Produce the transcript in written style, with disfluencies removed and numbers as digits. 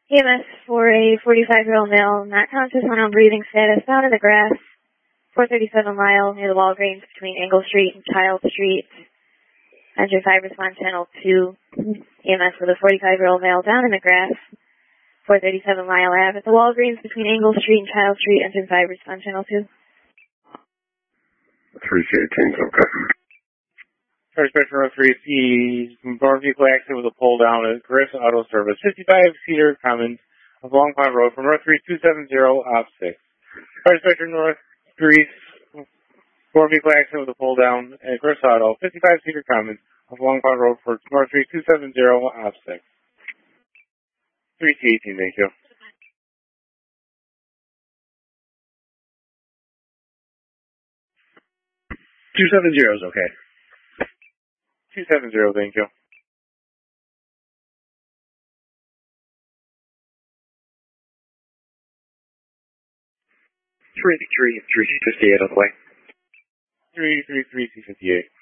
EMS for a 45-year-old male, not conscious, unknown breathing status, found in the grass, 437 mile near the Walgreens between Engle Street and Child Street. Engine 5 response channel 2. EMS with a 45-year-old male down in the grass, 437 Mile Ave at the Walgreens between Engle Street and Child Street. Engine 5 response channel 2. 318, okay. First Spectrum 3C, motor vehicle accident with a pull down at Griff's Auto Service, 55 Cedar Commons of Long Pond Road from North 3270 op 6. First Spectrum North 3, motor vehicle accident with a pull down at Griff's Auto, 55 Cedar Commons of Long Pond Road for North 3270 op 6. 3C18, thank you. 270 is okay. 270, thank you. 358 on the way. 333 C58.